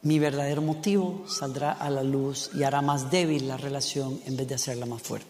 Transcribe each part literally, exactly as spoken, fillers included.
mi verdadero motivo saldrá a la luz y hará más débil la relación en vez de hacerla más fuerte.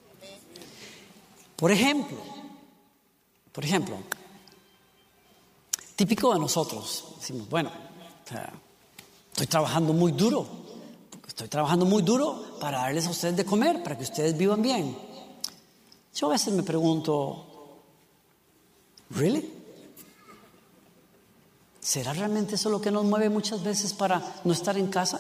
Por ejemplo, por ejemplo, típico de nosotros, decimos, bueno, o sea, estoy trabajando muy duro, estoy trabajando muy duro para darles a ustedes de comer, para que ustedes vivan bien. Yo a veces me pregunto, ¿really? ¿Será realmente eso lo que nos mueve muchas veces para no estar en casa?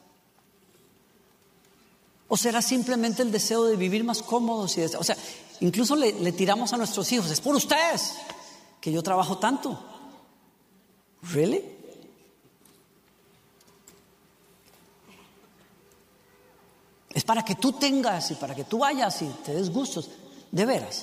¿O será simplemente el deseo de vivir más cómodos? Y de, o sea, incluso le, le tiramos a nuestros hijos, es por ustedes que yo trabajo tanto. ¿Really? Es para que tú tengas y para que tú vayas y te des gustos. De veras.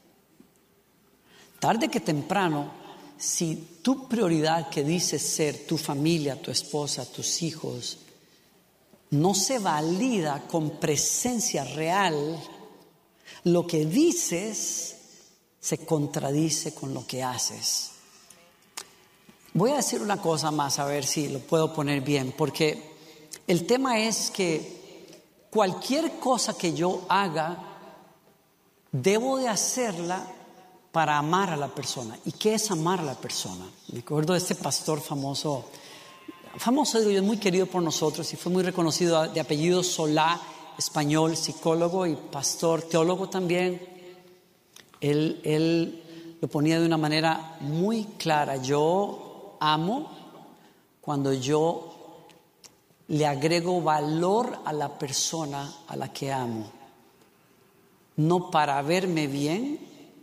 Tarde que temprano, si tu prioridad que dices ser tu familia, tu esposa, tus hijos, no se valida con presencia real, lo que dices se contradice con lo que haces. Voy a decir una cosa más, a ver si lo puedo poner bien, porque el tema es que cualquier cosa que yo haga, debo de hacerla para amar a la persona. ¿Y qué es amar a la persona? Me acuerdo de este pastor famoso, famoso digo yo, muy querido por nosotros y fue muy reconocido, de apellido Solá, español, psicólogo y pastor, teólogo también. Él, él lo ponía de una manera muy clara: yo amo cuando yo le agrego valor a la persona a la que amo, no para verme bien,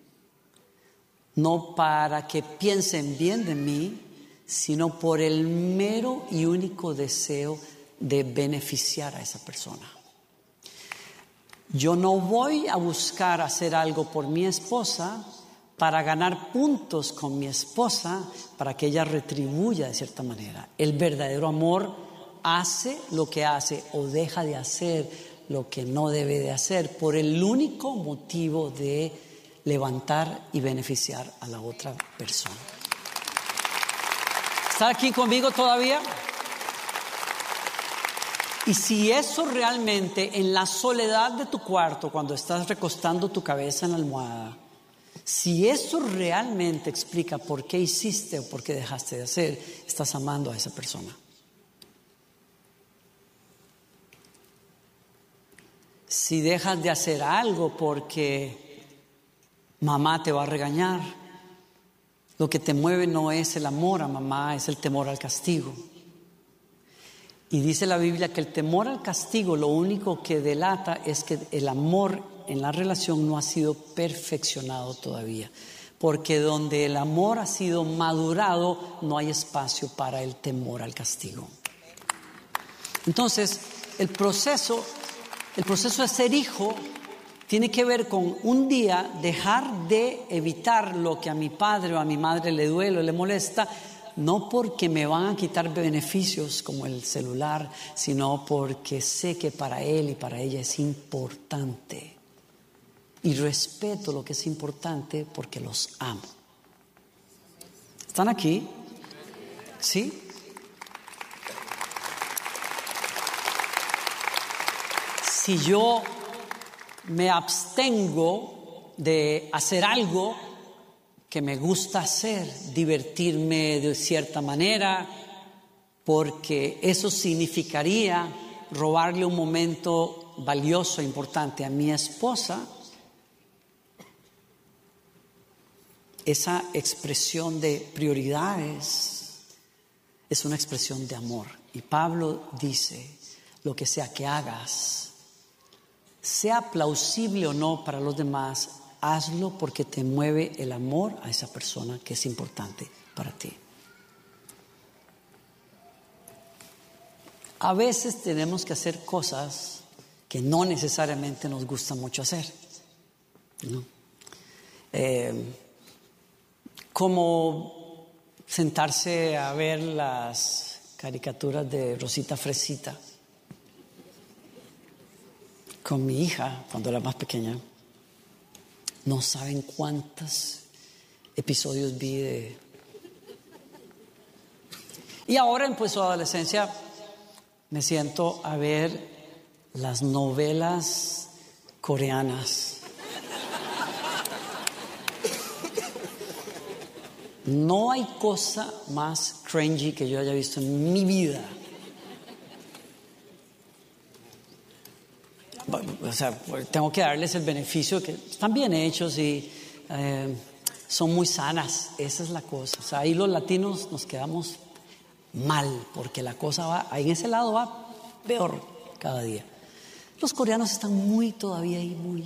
no para que piensen bien de mí, sino por el mero y único deseo de beneficiar a esa persona. Yo no voy a buscar hacer algo por mi esposa para ganar puntos con mi esposa, para que ella retribuya de cierta manera. El verdadero amor hace lo que hace o deja de hacer lo que no debe de hacer por el único motivo de levantar y beneficiar a la otra persona. ¿Está aquí conmigo todavía? Y si eso realmente en la soledad de tu cuarto, cuando estás recostando tu cabeza en la almohada, si eso realmente explica por qué hiciste o por qué dejaste de hacer, estás amando a esa persona. Si dejas de hacer algo porque mamá te va a regañar, lo que te mueve no es el amor a mamá, es el temor al castigo. Y dice la Biblia que el temor al castigo lo único que delata es que el amor en la relación no ha sido perfeccionado todavía. Porque donde el amor ha sido madurado, no hay espacio para el temor al castigo. Entonces, el proceso, el proceso de ser hijo tiene que ver con un día dejar de evitar lo que a mi padre o a mi madre le duele o le molesta, no porque me van a quitar beneficios como el celular, sino porque sé que para él y para ella es importante. Y respeto lo que es importante porque los amo. ¿Están aquí? ¿Sí? Si yo me abstengo de hacer algo que me gusta hacer, divertirme de cierta manera, porque eso significaría robarle un momento valioso e importante a mi esposa, esa expresión de prioridades es una expresión de amor. Y Pablo dice, lo que sea que hagas, sea plausible o no para los demás, hazlo porque te mueve el amor a esa persona que es importante para ti. A veces tenemos que hacer cosas que no necesariamente nos gusta mucho hacer, ¿no? Eh, como sentarse a ver las caricaturas de Rosita Fresita con mi hija cuando era más pequeña. No saben cuántos episodios vi de... Y ahora en pues su adolescencia me siento a ver las novelas coreanas. No hay cosa más cringy que yo haya visto en mi vida. O sea, tengo que darles el beneficio que están bien hechos y eh, son muy sanas. Esa es la cosa. O sea, ahí los latinos nos quedamos mal porque la cosa va, ahí en ese lado va peor cada día. Los coreanos están muy todavía ahí, muy.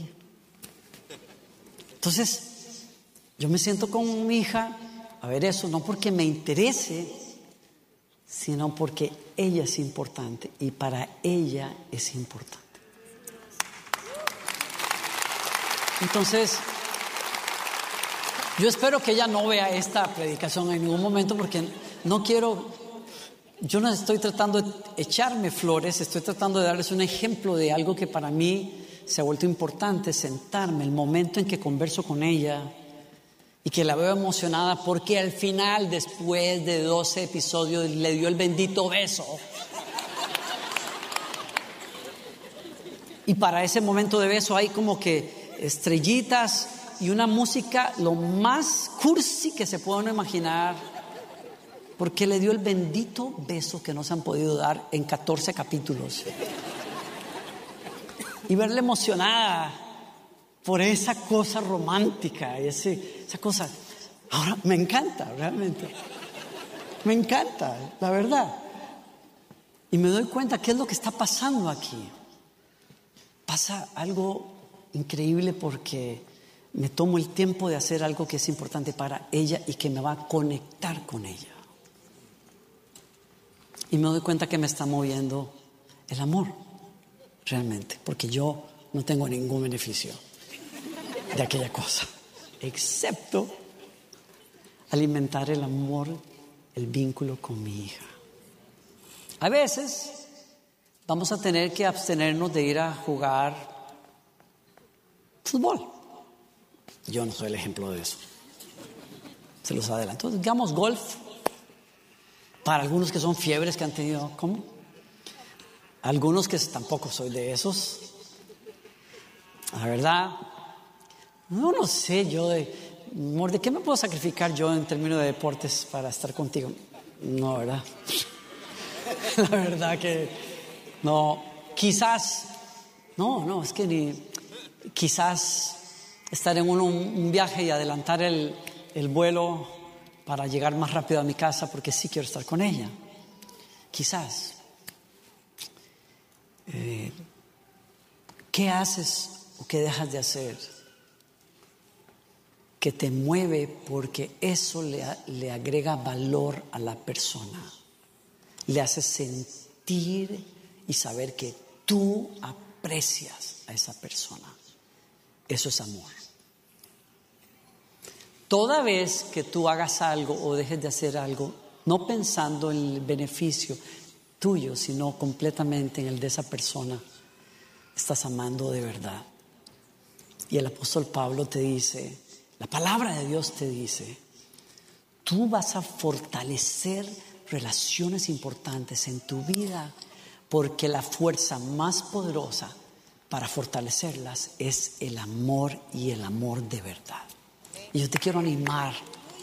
Entonces, yo me siento con mi hija a ver eso, no porque me interese, sino porque ella es importante y para ella es importante. Entonces, yo espero que ella no vea esta predicación en ningún momento porque no quiero, yo no estoy tratando de echarme flores, estoy tratando de darles un ejemplo de algo que para mí se ha vuelto importante, sentarme, el momento en que converso con ella y que la veo emocionada porque al final, después de doce episodios, le dio el bendito beso. Y para ese momento de beso hay como que estrellitas y una música lo más cursi que se pueda uno imaginar, porque le dio el bendito beso que no se han podido dar en catorce capítulos. Y verla emocionada por esa cosa romántica, ese, esa cosa, ahora me encanta realmente, me encanta, la verdad. Y me doy cuenta qué es lo que está pasando aquí. Pasa algo increíble porque me tomo el tiempo de hacer algo que es importante para ella y que me va a conectar con ella. Y me doy cuenta que me está moviendo el amor, realmente, porque yo no tengo ningún beneficio de aquella cosa, excepto alimentar el amor, el vínculo con mi hija. A veces vamos a tener que abstenernos de ir a jugar fútbol. Yo no soy el ejemplo de eso, se los adelanto. Entonces, digamos golf, para algunos que son fiebres que han tenido, ¿cómo? Algunos que tampoco soy de esos. La verdad, no lo sé yo de, amor, ¿de qué me puedo sacrificar yo en términos de deportes para estar contigo? No, ¿verdad? La verdad que no, quizás, no, no, es que ni, quizás estar en un, un viaje y adelantar el, el vuelo para llegar más rápido a mi casa porque sí quiero estar con ella. Quizás. Eh, ¿Qué haces o qué dejas de hacer que te mueve porque eso le, le agrega valor a la persona? Le hace sentir y saber que tú aprecias a esa persona. Eso es amor. Toda vez que tú hagas algo o dejes de hacer algo, no pensando en el beneficio tuyo, sino completamente en el de esa persona, estás amando de verdad. Y el apóstol Pablo te dice, la palabra de Dios te dice, tú vas a fortalecer relaciones importantes en tu vida porque la fuerza más poderosa para fortalecerlas es el amor y el amor de verdad. Y yo te quiero animar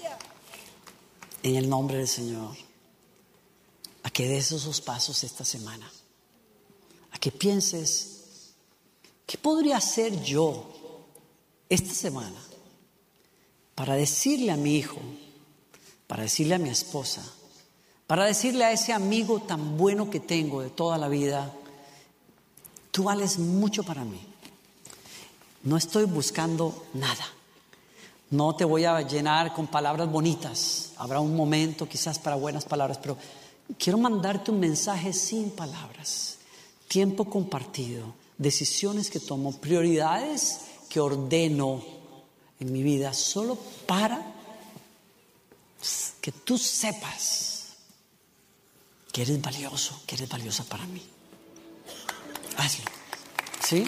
en el nombre del Señor a que des esos pasos esta semana, a que pienses, ¿qué podría hacer yo esta semana para decirle a mi hijo, para decirle a mi esposa, para decirle a ese amigo tan bueno que tengo de toda la vida, tú vales mucho para mí? No estoy buscando nada. No te voy a llenar con palabras bonitas. Habrá un momento quizás para buenas palabras, pero quiero mandarte un mensaje sin palabras. Tiempo compartido, decisiones que tomo, prioridades que ordeno en mi vida solo para que tú sepas que eres valioso, que eres valiosa para mí. Hazlo, ¿sí?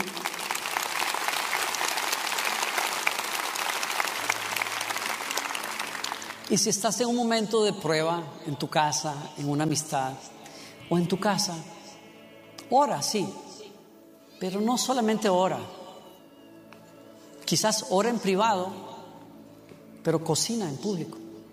Y si estás en un momento de prueba en tu casa, en una amistad o en tu casa, Ora, sí, pero no solamente ora. Quizás ora en privado, pero cocina en público.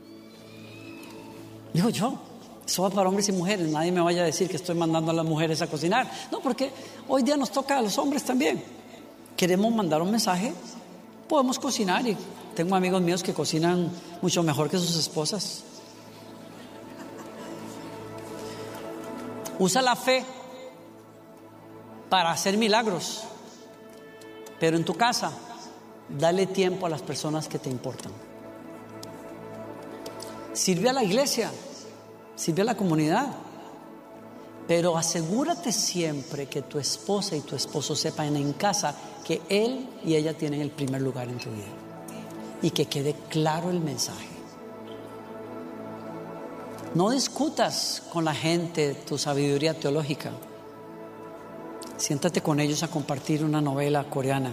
Digo yo, eso va para hombres y mujeres. Nadie me vaya a decir que estoy mandando a las mujeres a cocinar. No, porque hoy día nos toca a los hombres también. Queremos mandar un mensaje, podemos cocinar. Y tengo amigos míos que cocinan mucho mejor que sus esposas. Usa la fe para hacer milagros, pero en tu casa dale tiempo a las personas que te importan. Sirve a la iglesia, sirve a la comunidad, pero asegúrate siempre que tu esposa y tu esposo sepan en casa que él y ella tienen el primer lugar en tu vida, y que quede claro el mensaje. No discutas con la gente tu sabiduría teológica. Siéntate con ellos a compartir una novela coreana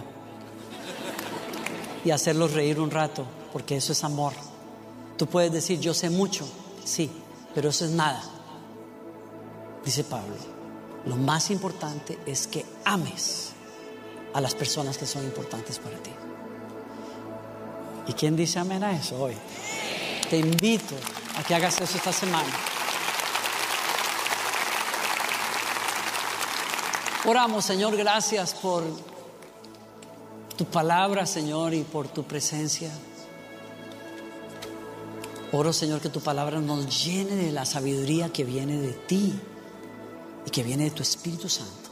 y hacerlos reír un rato, porque eso es amor. Tú puedes decir, yo sé mucho, sí, pero eso es nada. Dice Pablo, lo más importante es que ames a las personas que son importantes para ti. ¿Y quién dice amén a eso hoy? Te invito a que hagas eso esta semana. Oramos, Señor, gracias por tu palabra, Señor, y por tu presencia. Oro, Señor, que tu palabra nos llene de la sabiduría que viene de ti y que viene de tu Espíritu Santo.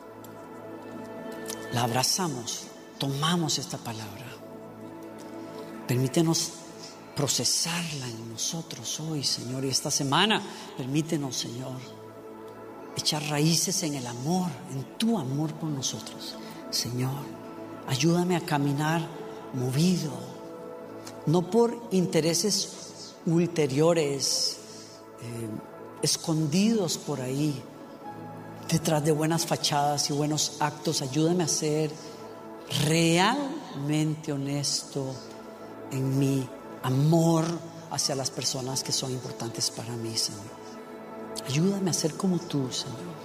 La abrazamos, tomamos esta palabra. Permítenos procesarla en nosotros hoy, Señor, y esta semana permítenos, Señor, echar raíces en el amor, en tu amor por nosotros. Señor, ayúdame a caminar movido, no por intereses ulteriores, eh, escondidos por ahí, detrás de buenas fachadas y buenos actos. Ayúdame a ser realmente honesto en mi amor hacia las personas que son importantes para mí, Señor. Ayúdame a ser como tú, Señor.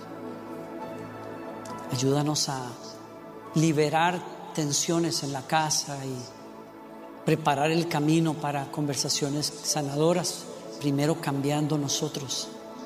Ayúdanos a liberar tensiones en la casa y preparar el camino para conversaciones sanadoras, primero cambiando nosotros.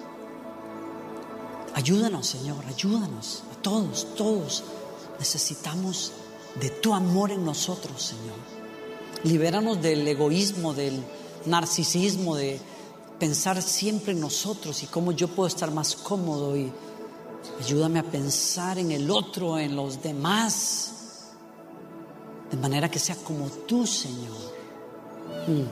Ayúdanos, Señor, ayúdanos a todos, todos necesitamos de tu amor en nosotros, Señor. Libéranos del egoísmo, del narcisismo, de pensar siempre en nosotros y cómo yo puedo estar más cómodo, y ayúdame a pensar en el otro, en los demás, de manera que sea como tú, Señor. Mm.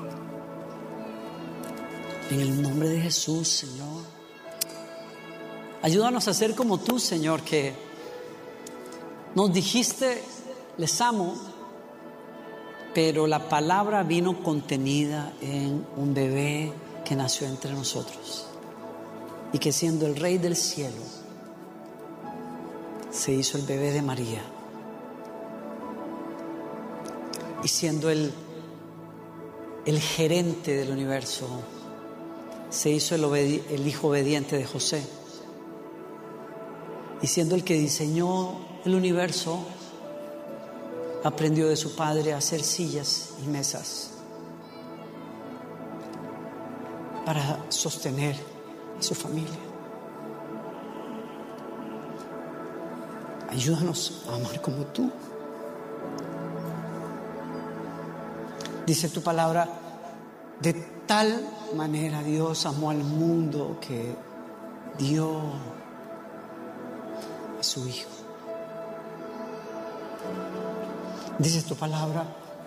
En el nombre de Jesús, Señor. Ayúdanos a ser como tú, Señor, que nos dijiste, les amo, pero la palabra vino contenida en un bebé que nació entre nosotros, y que siendo el Rey del cielo se hizo el bebé de María, y siendo el, el gerente del universo se hizo el, obedi- el hijo obediente de José, y siendo el que diseñó el universo aprendió de su padre a hacer sillas y mesas para sostener a su familia. Ayúdanos a amar como tú. Dice tu palabra, de tal manera Dios amó al mundo que dio a su Hijo. Dice tu palabra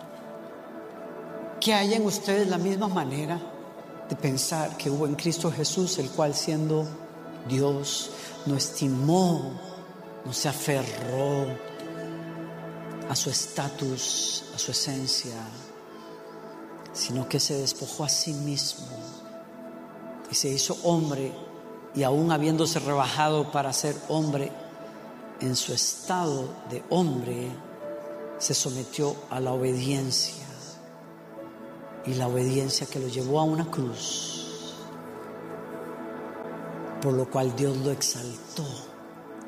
que haya en ustedes la misma manera de pensar que hubo en Cristo Jesús, el cual, siendo Dios, no estimó, no se aferró a su estatus, a su esencia, sino que se despojó a sí mismo y se hizo hombre, y aún habiéndose rebajado para ser hombre, en su estado de hombre se sometió a la obediencia, y la obediencia que lo llevó a una cruz, por lo cual Dios lo exaltó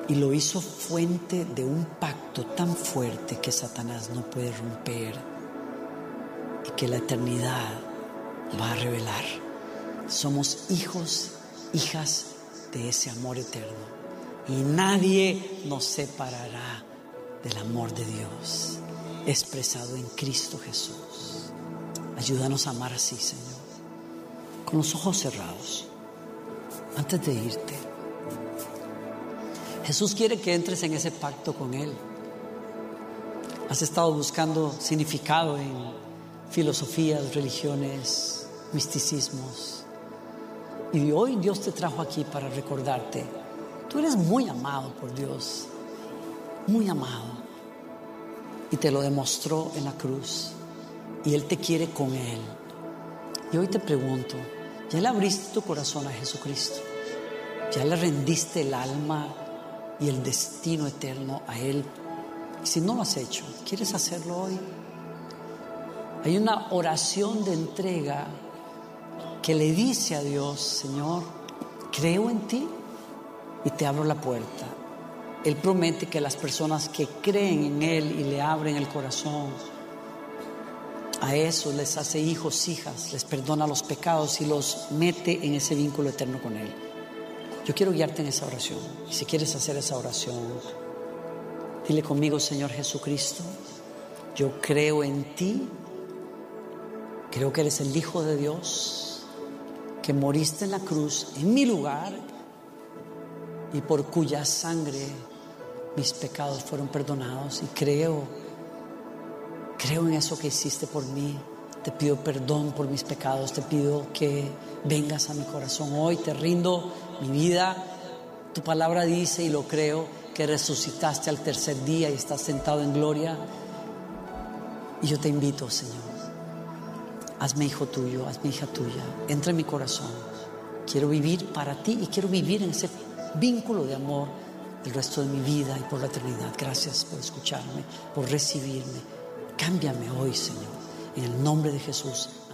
y lo hizo fuente de un pacto tan fuerte que Satanás no puede romper y que la eternidad va a revelar. Somos hijos, hijas de ese amor eterno, y nadie nos separará del amor de Dios expresado en Cristo Jesús. Ayúdanos a amar así, Señor, con los ojos cerrados. Antes de irte, Jesús quiere que entres en ese pacto con Él. Has estado buscando significado en filosofías, religiones, misticismos, y hoy Dios te trajo aquí para recordarte: tú eres muy amado por Dios, muy amado, y te lo demostró en la cruz, y Él te quiere con Él. Y hoy te pregunto: ¿ya le abriste tu corazón a Jesucristo? ¿Ya le rendiste el alma y el destino eterno a Él? Y si no lo has hecho, ¿quieres hacerlo hoy? Hay una oración de entrega que le dice a Dios: Señor, creo en ti y te abro la puerta. Él promete que las personas que creen en Él y le abren el corazón, a esos les hace hijos, hijas, les perdona los pecados y los mete en ese vínculo eterno con Él. Yo quiero guiarte en esa oración. Y si quieres hacer esa oración, dile conmigo: Señor Jesucristo, yo creo en ti, creo que eres el Hijo de Dios, que moriste en la cruz en mi lugar y por cuya sangre mis pecados fueron perdonados, y creo creo en eso que hiciste por mí. Te pido perdón por mis pecados, te pido que vengas a mi corazón hoy, te rindo mi vida. Tu palabra dice, y lo creo, que resucitaste al tercer día y estás sentado en gloria. Y yo te invito, Señor, hazme hijo tuyo, hazme hija tuya, entra en mi corazón. Quiero vivir para ti y quiero vivir en ese vínculo de amor el resto de mi vida y por la eternidad. Gracias por escucharme, por recibirme. Cámbiame hoy, Señor, en el nombre de Jesús.